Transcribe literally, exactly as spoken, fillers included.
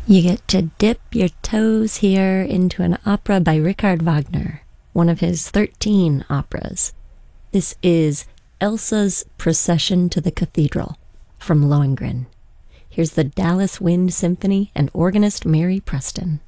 You get to dip your toes here into an opera by Richard Wagner, one of his thirteen operas. This is Elsa's Procession to the Cathedral from Lohengrin. Here's the Dallas Wind Symphony and organist Mary Preston.